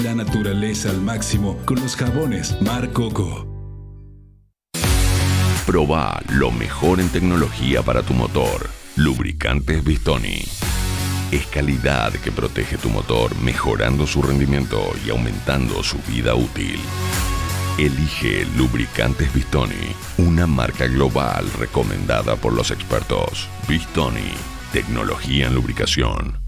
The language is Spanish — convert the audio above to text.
La naturaleza al máximo con los jabones Mar Coco. Probá lo mejor en tecnología para tu motor. Lubricantes Bistoni. Es calidad que protege tu motor, mejorando su rendimiento y aumentando su vida útil. Elige Lubricantes Bistoni, una marca global recomendada por los expertos. Bistoni, tecnología en lubricación.